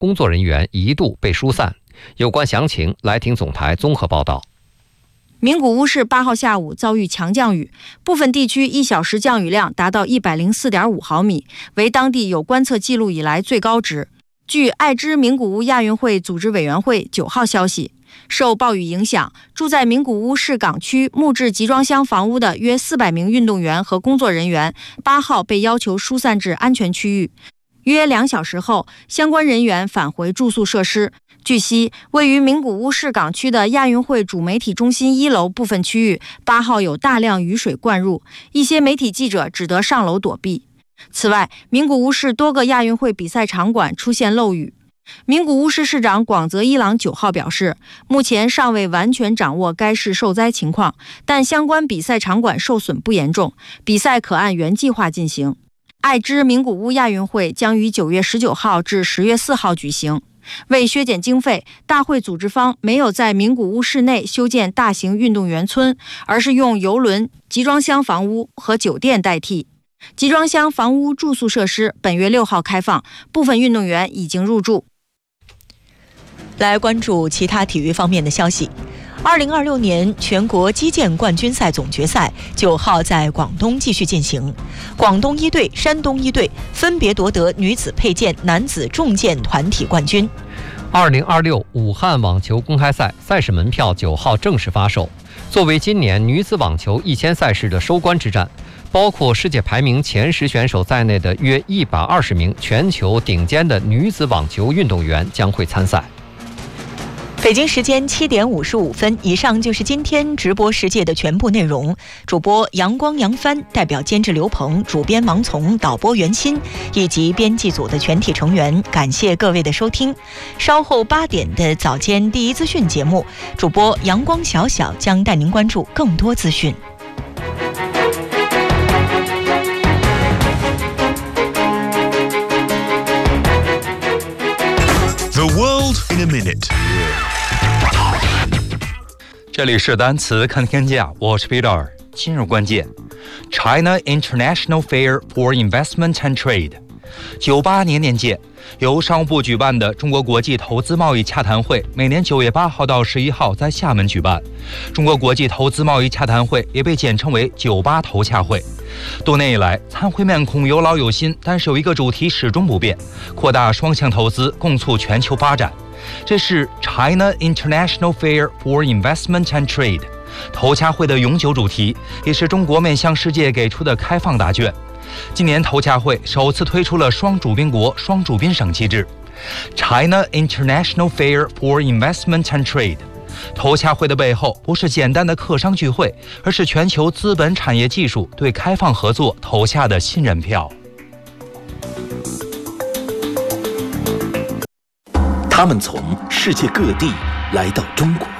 工作人员一度被疏散。有关详情，来听总台综合报道。 名古屋市8号下午遭遇强降雨，部分地区1小时降雨量达到104.5毫米，为当地有观测记录以来最高值。据爱知名古屋亚运会组织委员会9号消息，受暴雨影响，住在名古屋市港区木质集装箱房屋的约400名运动员和工作人员8号被要求疏散至安全区域。约2小时后，相关人员返回住宿设施。据悉，位于名古屋市港区的亚运会主媒体中心1楼部分区域8号有大量雨水灌入，一些媒体记者只得上楼躲避。此外，名古屋市多个亚运会比赛场馆出现漏雨。名古屋市市长广泽一郎9号表示，目前尚未完全掌握该市受灾情况，但相关比赛场馆受损不严重，比赛可按原计划进行。爱知名古屋亚运会将于9月19号至10月4号举行。为削减经费，大会组织方没有在名古屋市内修建大型运动员村，而是用邮轮、集装箱房屋和酒店代替。集装箱房屋住宿设施本月6号开放，部分运动员已经入住。 来关注其他体育方面的消息。2026年全国击剑冠军赛总决赛9号在广东继续进行，广东一队、山东一队分别夺得女子佩剑、男子重剑团体冠军。 2026武汉网球公开赛赛事门票9号正式发售。作为今年女子网球1000赛事的收官之战，包括世界排名前10选手在内的约120名全球顶尖的女子网球运动员将会参赛。 北京时间7点55分，以上就是今天直播世界的全部内容。主播阳光杨帆，代表监制刘鹏，主编王从，导播袁鑫以及编辑组的全体成员，感谢各位的收听。稍后8点的早间第一资讯节目，主播阳光小小将带您关注更多资讯。 The world in a minute。 这里是单词看天价，我是 Peter。今日关键 ：China International Fair for Investment and Trade。98年年届，由商务部举办的中国国际投资贸易洽谈会，每年9月8号到11号在厦门举办。中国国际投资贸易洽谈会也被简称为98投洽会。多年以来，参会面孔有老有新，但是有一个主题始终不变：扩大双向投资，共促全球发展。这是 China International Fair for Investment and Trade 投洽会的永久主题，也是中国面向世界给出的开放答卷。今年投洽会首次推出了双主宾国、双主宾省机制。China International Fair for Investment and Trade 投洽会的背后不是简单的客商聚会，而是全球资本产业技术对开放合作投下的信任票。 他们从世界各地来到中国。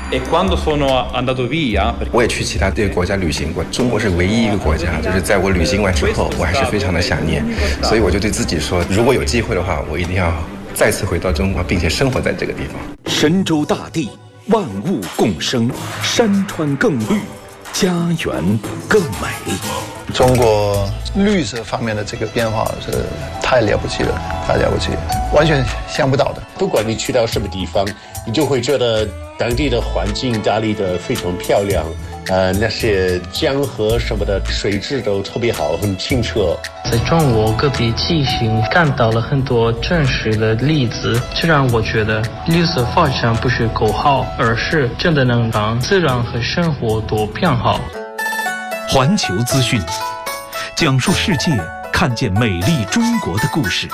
我也去其他国家旅行过，中国是唯一一个国家，就是在我旅行完之后，我还是非常的想念，所以我就对自己说，如果有机会的话，我一定要再次回到中国，并且生活在这个地方。 神州大地，万物共生，山川更绿，家园更美。 中国绿色方面的这个变化是太了不起了，太了不起了，完全想不到的。 不管你去到什么地方，你就会觉得当地的环境打理得非常漂亮，那些江河什么的水质都特别好，很清澈。 在中国各地进行看到了很多真实的例子，这让我觉得绿色发展不是口号，而是真的能让自然和生活都变好。 环球资讯，讲述世界看见美丽中国的故事。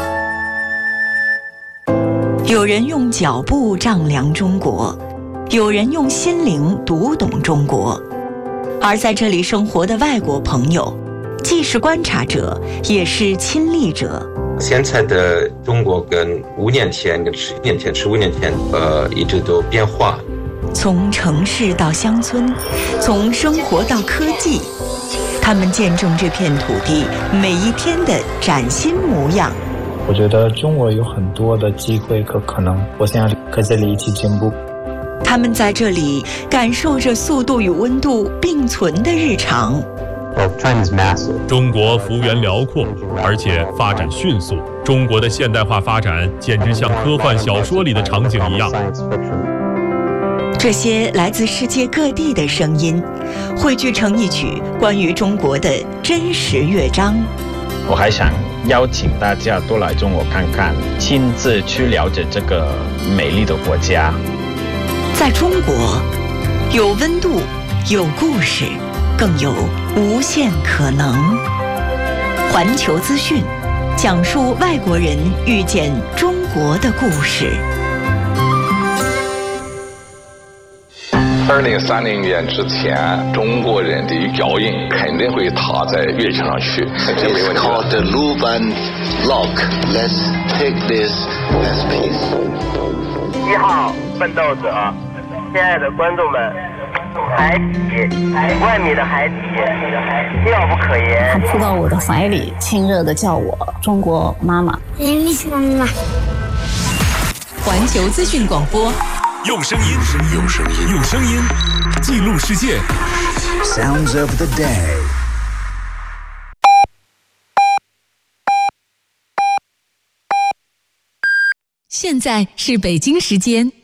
有人用脚步丈量中国，有人用心灵读懂中国。而在这里生活的外国朋友，既是观察者，也是亲历者。 现在的中国跟5年前、跟10年前、15年前，一直都变化。 从城市到乡村，从生活到科技，他们见证这片土地每一天的崭新模样。 我觉得中国有很多的机会和可能，我想和这里一起进步。 他们在这里感受着速度与温度并存的日常。 中国幅员辽阔，而且发展迅速， 中国的现代化发展简直像科幻小说里的场景一样。 这些来自世界各地的声音，汇聚成一曲关于中国的真实乐章。 我还想邀请大家多来中国看看，亲自去了解这个美丽的国家。 在中国，有温度，有故事，更有无限可能。环球资讯，讲述外国人遇见中国的故事。 2030年之前，中国人的脚印肯定会踏在月球上去。 It's called the Luban Lock. Let's take this as peace. 1号奋斗者，亲爱的观众们，海底，1万米的海底，妙不可言。 他扑到我的怀里，亲热地叫我中国妈妈。 妈妈。 环球资讯广播。 用声音记录世界。 Sounds of the day。 现在是北京时间